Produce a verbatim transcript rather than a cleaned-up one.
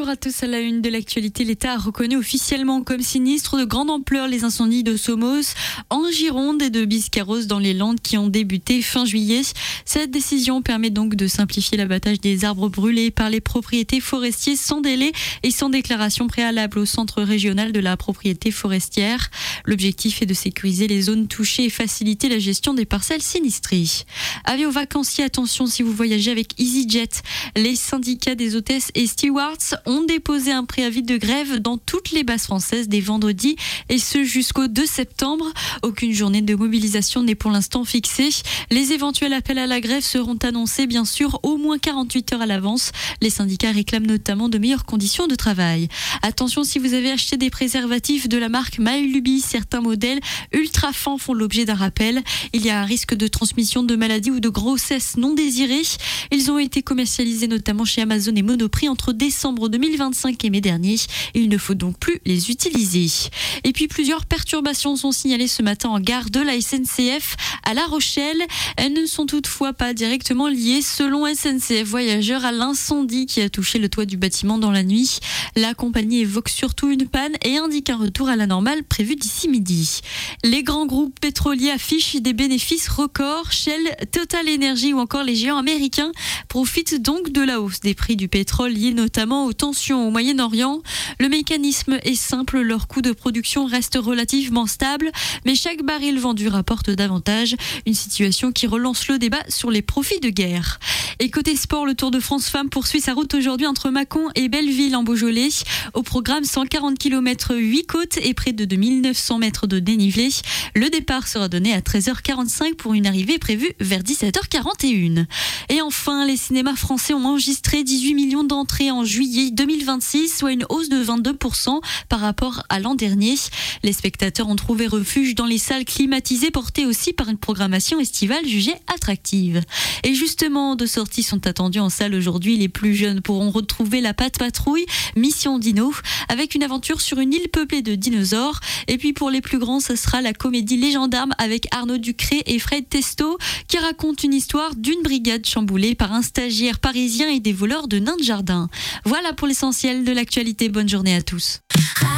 à tous. À la une de l'actualité, l'État a reconnu officiellement comme sinistre de grande ampleur les incendies de Somos en Gironde et de Biscarrosse dans les Landes qui ont débuté fin juillet. Cette décision permet donc de simplifier l'abattage des arbres brûlés par les propriétés forestiers sans délai et sans déclaration préalable au centre régional de la propriété forestière. L'objectif est de sécuriser les zones touchées et faciliter la gestion des parcelles sinistrées. Avis aux vacanciers, attention si vous voyagez avec EasyJet. Les syndicats des hôtesses et stewards ont déposé un préavis de grève dans toutes les bases françaises dès vendredi et ce jusqu'au deux septembre. Aucune journée de mobilisation n'est pour l'instant fixée. Les éventuels appels à la grève seront annoncés bien sûr au moins quarante-huit heures à l'avance. Les syndicats réclament notamment de meilleures conditions de travail. Attention si vous avez acheté des préservatifs de la marque Maëlubi, certains modèles ultra fins font l'objet d'un rappel. Il y a un risque de transmission de maladies ou de grossesse non désirée. Ils ont été commercialisés notamment chez Amazon et Monoprix entre décembre deux mille vingt-cinq et mai dernier. Il ne faut donc plus les utiliser. Et puis plusieurs perturbations sont signalées ce matin en gare de la S N C F à La Rochelle. Elles ne sont toutefois pas directement liées selon S N C F Voyageurs à l'incendie qui a touché le toit du bâtiment dans la nuit. La compagnie évoque surtout une panne et indique un retour à la normale prévu d'ici midi. Les grands groupes pétroliers affichent des bénéfices records. Shell, Total Energy ou encore les géants américains profitent donc de la hausse des prix du pétrole liée notamment aux tensions au Moyen-Orient. Le mécanisme est simple, leur coût de production reste relativement stable, mais chaque baril vendu rapporte davantage, une situation qui relance le débat sur les profits de guerre. Et côté sport, le Tour de France Femmes poursuit sa route aujourd'hui entre Mâcon et Belleville en Beaujolais. Au programme, cent quarante kilomètres, huit côtes et près de deux mille neuf cents mètres de dénivelé. Le départ sera donné à treize heures quarante-cinq pour une arrivée prévue vers dix-sept heures quarante et une. Et enfin, les cinémas français ont enregistré dix-huit millions d'entrées en juillet deux mille vingt-six, soit une hausse de vingt-deux pour cent par rapport à l'an dernier. Les spectateurs ont trouvé refuge dans les salles climatisées, portées aussi par une programmation estivale jugée attractive. Et justement, deux sorties sont attendues en salle aujourd'hui. Les plus jeunes pourront retrouver La Patte Patrouille, Mission Dino, avec une aventure sur une île peuplée de dinosaures. Et puis pour les plus grands, ce sera la comédie Les Gendarmes avec Arnaud Ducré et Fred Testo, qui raconte une histoire d'une brigade chamboulée par un stagiaire parisien et des voleurs de nains de jardin. Voilà pour l'essentiel de l'actualité. Bonne journée à tous.